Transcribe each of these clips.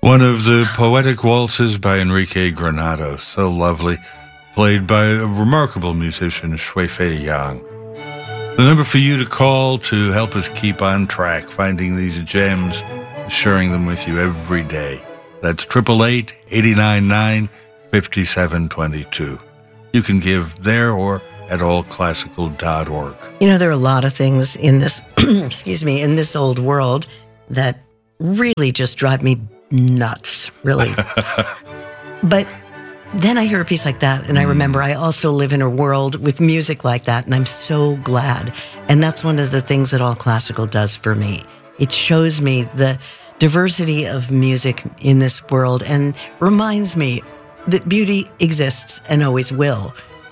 One of the poetic waltzes by Enrique Granados, so lovely, played by a remarkable musician, Shui Fei Yang. The number for you to call to help us keep on track, finding these gems, sharing them with you every day. That's 888-899-5722. You can give there or at allclassical.org. You know, there are a lot of things in this, in this old world that really just drive me nuts, really. But then I hear a piece like that, and I remember I also live in a world with music like that, and I'm so glad. And that's one of the things that All Classical does for me. It shows me the diversity of music in this world and reminds me that beauty exists and always will.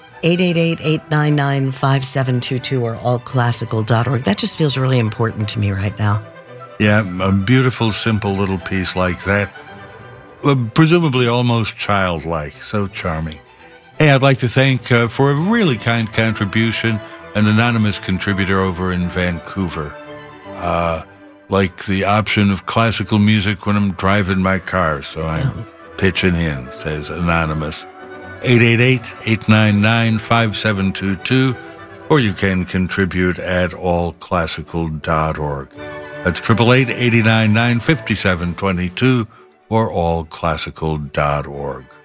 888-899-5722 or allclassical.org. That just feels really important to me right now. Yeah, a beautiful, simple little piece like that. Presumably almost childlike, so charming. Hey, I'd like to thank, for a really kind contribution, an anonymous contributor over in Vancouver. Like the option of classical music when I'm driving my car, so I'm pitching in, says Anonymous. 888-899-5722, or you can contribute at allclassical.org. That's 888-899-5722 or allclassical.org.